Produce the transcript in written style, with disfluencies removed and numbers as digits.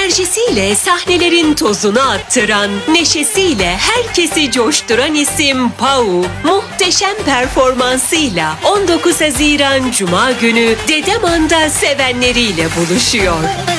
Enerjisiyle sahnelerin tozunu attıran, neşesiyle herkesi coşturan isim Pau, muhteşem performansıyla 19 Haziran Cuma günü Dedeman'da sevenleriyle buluşuyor.